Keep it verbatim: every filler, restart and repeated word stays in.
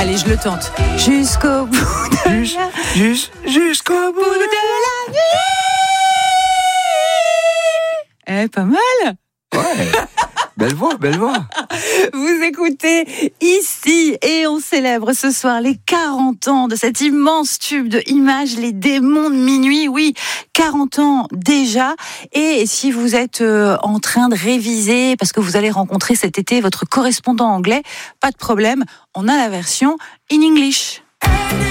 Allez, je le tente. Jusqu'au bout de Jus- jus- Jusqu'au bout de... la nuit. Eh, pas mal. Ouais. Belle voix, belle voix. Vous écoutez ici et on célèbre ce soir les quarante ans de cet immense tube de Images, Les démons de minuit. Oui, quarante ans déjà. Et si vous êtes en train de réviser parce que vous allez rencontrer cet été votre correspondant anglais, pas de problème, on a la version in English.